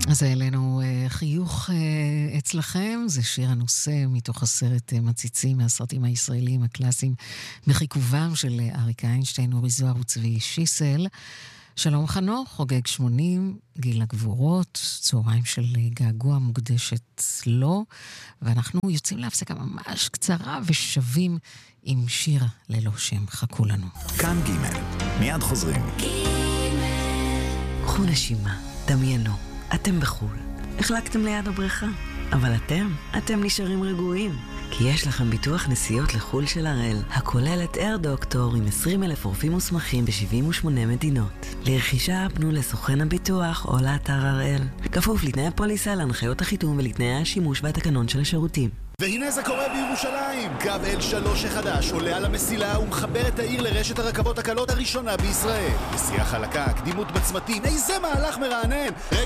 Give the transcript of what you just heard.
אז אלינו חיוך אצלכם, זה שיר הנושא מתוך הסרט מציצים מהסרטים הישראלים הקלאסיים בחיכובם של אריק איינשטיין, אורי זוהר וצבי שיסל. שלום חנוך, חוגג 80, גיל הגבורות, צהריים של געגוע מוקדשת לו, ואנחנו יוצאים להפסקה ממש קצרה ושווים עם שיר ללא שם. חכו לנו. כאן ג' מיד חוזרים. קחו נשימה, דמיינו, אתם בחול, החלקתם ליד הבריכה, אבל אתם נשארים רגועים, כי יש לכם ביטוח נסיעות לחול של הראל, הכולל את אייר דוקטור עם 20,000 רופאים מוסמכים ב-78 מדינות. לרכישה פנו לסוכן הביטוח או לאתר הראל, כפוף לתנאי הפוליסה, להנחיות החיתום ולתנאי השימוש והתקנון של השירותים. והנה זה קורה בירושלים. קו L3 החדש עולה על המסילה ומחבר את העיר לרשת הרכבות הקלות הראשונה בישראל. נסיעה חלקה, קדימות בצמתים, איזה מהלך מרענן.